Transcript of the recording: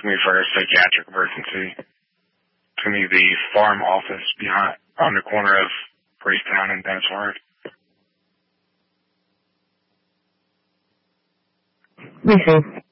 to me for a psychiatric emergency. To me, the farm office behind on the corner of Gracetown and Dennis Ward. Let me see.